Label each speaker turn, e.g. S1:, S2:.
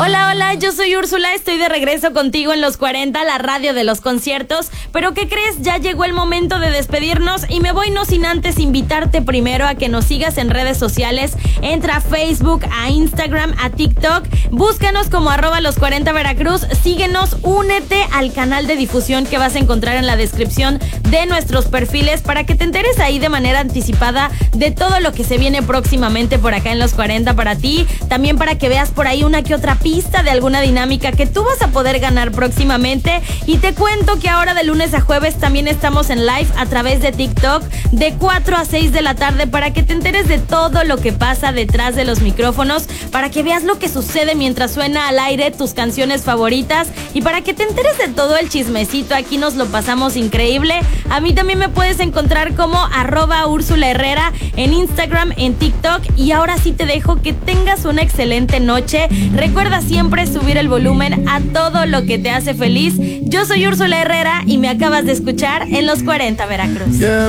S1: Hola, hola, yo soy Úrsula, estoy de regreso contigo en Los 40, la radio de los conciertos. Pero ¿qué crees? Ya llegó el momento de despedirnos y me voy no sin antes invitarte primero a que nos sigas en redes sociales. Entra a Facebook, a Instagram, a TikTok, búscanos como @los40 Veracruz, síguenos, únete al canal de difusión que vas a encontrar en la descripción de nuestros perfiles para que te enteres ahí de manera anticipada de todo lo que se viene próximamente por acá en Los 40 para ti. También para que veas por ahí una que otra pista de alguna dinámica que tú vas a poder ganar próximamente. Y te cuento que ahora de lunes a jueves también estamos en live a través de TikTok de 4 a 6 de la tarde para que te enteres de todo lo que pasa detrás de los micrófonos, para que veas lo que sucede mientras suena al aire tus canciones favoritas y para que te enteres de todo el chismecito. Aquí nos lo pasamos increíble. A mí también me puedes encontrar como @Úrsula Herrera en Instagram, en TikTok. Y ahora sí te dejo que tengas una excelente noche. Recuerda siempre subir el volumen a todo lo que te hace feliz. Yo soy Úrsula Herrera y me acabas de escuchar en Los 40 Veracruz.